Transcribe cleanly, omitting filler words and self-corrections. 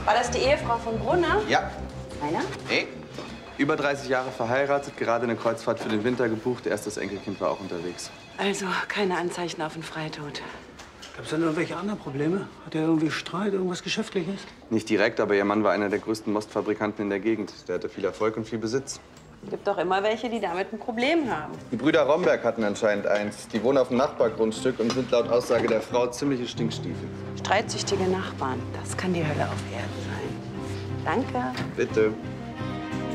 War das die Ehefrau von Brunner? Ja. Einer? Nee. Über 30 Jahre verheiratet, gerade eine Kreuzfahrt für den Winter gebucht. Erst das Enkelkind war auch unterwegs. Also keine Anzeichen auf einen Freitod. Gab es denn irgendwelche anderen Probleme? Hat er irgendwie Streit, irgendwas Geschäftliches? Nicht direkt, aber ihr Mann war einer der größten Mostfabrikanten in der Gegend. Der hatte viel Erfolg und viel Besitz. Gibt doch immer welche, die damit ein Problem haben. Die Brüder Romberg hatten anscheinend eins. Die wohnen auf dem Nachbargrundstück und sind laut Aussage der Frau ziemliche Stinkstiefel. Streitsüchtige Nachbarn, das kann die Hölle auf Erden sein. Danke. Bitte.